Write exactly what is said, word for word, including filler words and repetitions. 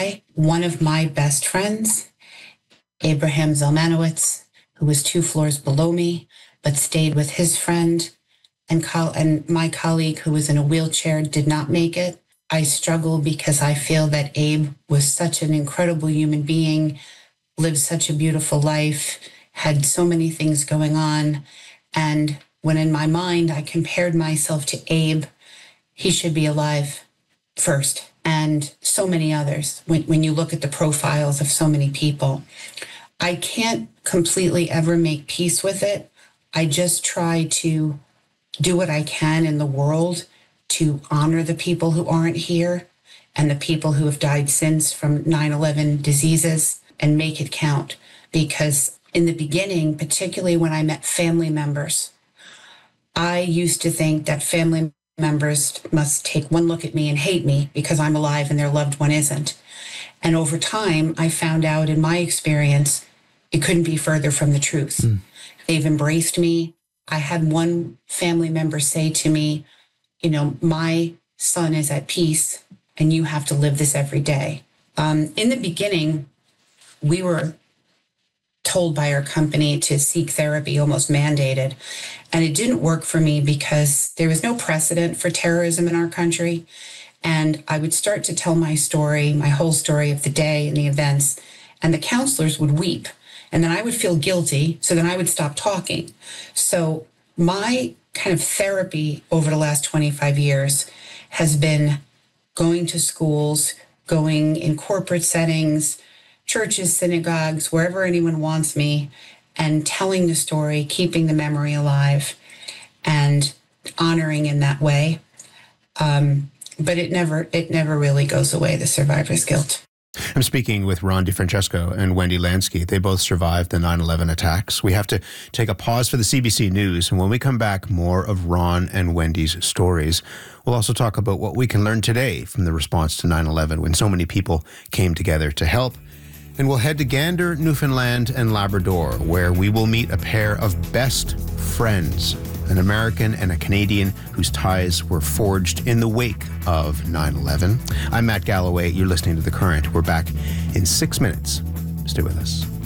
day. One of my best friends, Abraham Zelmanowitz, who was two floors below me, but stayed with his friend, and, co- and my colleague who was in a wheelchair did not make it. I struggle because I feel that Abe was such an incredible human being, lived such a beautiful life, had so many things going on. And when in my mind I compared myself to Abe, he should be alive first, and so many others. When, when you look at the profiles of so many people, I can't completely ever make peace with it. I just try to do what I can in the world to honor the people who aren't here and the people who have died since from nine eleven diseases, and make it count. Because in the beginning, particularly when I met family members, I used to think that family members must take one look at me and hate me because I'm alive and their loved one isn't. And over time, I found out in my experience, it couldn't be further from the truth. Mm. They've embraced me. I had one family member say to me, you know, my son is at peace and you have to live this every day. Um, in the beginning, we were told by our company to seek therapy, almost mandated. And it didn't work for me because there was no precedent for terrorism in our country. And I would start to tell my story, my whole story of the day and the events, and the counselors would weep. And then I would feel guilty, so then I would stop talking. So my kind of therapy over the last twenty-five years has been going to schools, going in corporate settings, churches, synagogues, wherever anyone wants me, and telling the story, keeping the memory alive, and honoring in that way. Um, but it never, it never really goes away, the survivor's guilt. I'm speaking with Ron DeFrancesco and Wendy Lansky. They both survived the nine eleven attacks. We have to take a pause for the C B C News, and when we come back, more of Ron and Wendy's stories. We'll also talk about what we can learn today from the response to nine eleven when so many people came together to help. And we'll head to Gander, Newfoundland and Labrador, where we will meet a pair of best friends, an American and a Canadian whose ties were forged in the wake of nine eleven. I'm Matt Galloway. You're listening to The Current. We're back in six minutes. Stay with us.